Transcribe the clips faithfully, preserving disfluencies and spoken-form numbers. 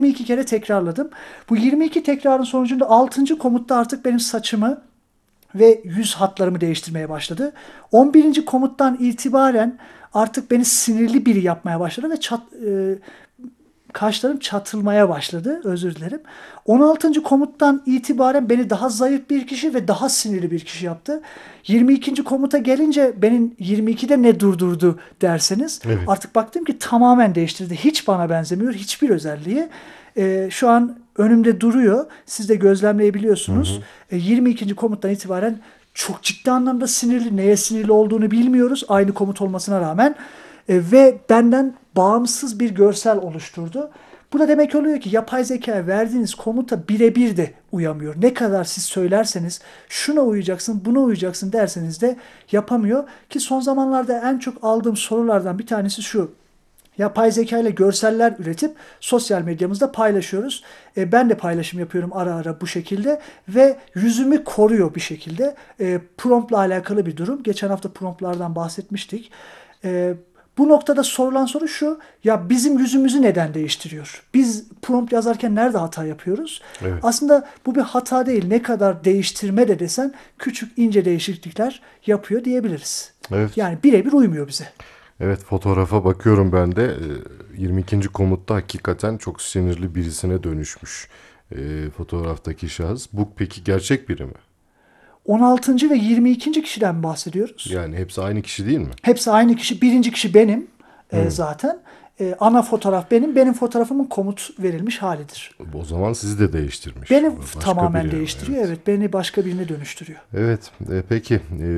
yirmi iki kere tekrarladım. Bu yirmi iki tekrarın sonucunda altıncı komutta artık benim saçımı ve yüz hatlarımı değiştirmeye başladı. on birinci komuttan itibaren artık beni sinirli biri yapmaya başladı ve çat, e, kaşlarım çatılmaya başladı. Özür dilerim. on altıncı komuttan itibaren beni daha zayıf bir kişi ve daha sinirli bir kişi yaptı. yirmi ikinci komuta gelince benim yirmi ikide ne durdurdu derseniz Evet. artık baktım ki tamamen değiştirdi. Hiç bana benzemiyor. Hiçbir özelliği. Ee, şu an önümde duruyor. Siz de Hı gözlemleyebiliyorsunuz. hı. Ee, yirmi ikinci komuttan itibaren çok ciddi anlamda sinirli. Neye sinirli olduğunu bilmiyoruz. Aynı komut olmasına rağmen. Ee, ve benden bağımsız bir görsel oluşturdu. Bu da demek oluyor ki yapay zekaya verdiğiniz komuta birebir de uyamıyor. Ne kadar siz söylerseniz şuna uyacaksın, buna uyacaksın derseniz de yapamıyor. Ki son zamanlarda en çok aldığım sorulardan bir tanesi şu. Yapay zeka ile görseller üretip sosyal medyamızda paylaşıyoruz. E, ben de paylaşım yapıyorum ara ara bu şekilde ve yüzümü koruyor bir şekilde. E, promptla alakalı bir durum. Geçen hafta promptlardan bahsetmiştik. E, Bu noktada sorulan soru şu. Ya bizim yüzümüzü neden değiştiriyor? Biz prompt yazarken nerede hata yapıyoruz? Evet. Aslında bu bir hata değil. Ne kadar değiştirme de desen küçük ince değişiklikler yapıyor diyebiliriz. Evet. Yani birebir uymuyor bize. Evet, fotoğrafa bakıyorum ben de. Ee, yirmi ikinci komutta hakikaten çok sinirli birisine dönüşmüş ee, fotoğraftaki şahıs. Bu peki gerçek biri mi? on altıncı ve yirmi ikinci kişiden bahsediyoruz. Yani hepsi aynı kişi değil mi? Hepsi aynı kişi. Birinci kişi benim e, Hı. zaten. E, ana fotoğraf benim. Benim fotoğrafımın komut verilmiş halidir. O zaman sizi de değiştirmiş. Beni Başka tamamen biri. değiştiriyor. Evet. Evet, beni başka birine dönüştürüyor. Evet. E, peki.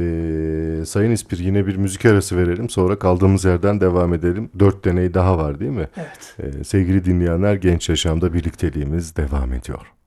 E, Sayın İspir, yine bir müzik arası verelim. Sonra kaldığımız yerden devam edelim. Dört deney daha var değil mi? Evet. E, sevgili dinleyenler, Genç Yaşam'da birlikteliğimiz devam ediyor.